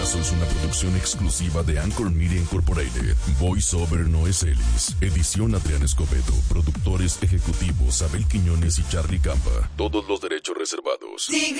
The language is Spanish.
Caso es una producción exclusiva de Anchor Media Incorporated. Voice Over Noé Celis. Edición Adrián Escobedo. Productores ejecutivos Abel Quiñones y Charlie Campa. Todos los derechos reservados.